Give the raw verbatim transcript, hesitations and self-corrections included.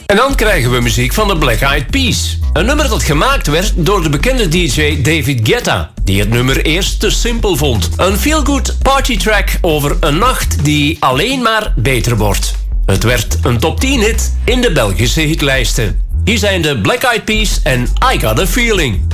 En dan krijgen we muziek van de Black Eyed Peas. Een nummer dat gemaakt werd door de bekende D J David Guetta, die het nummer eerst te simpel vond. Een feel-good partytrack over een nacht die alleen maar beter wordt. Het werd een top tien hit in de Belgische hitlijsten. Hier zijn de Black Eyed Peas en I Got a Feeling.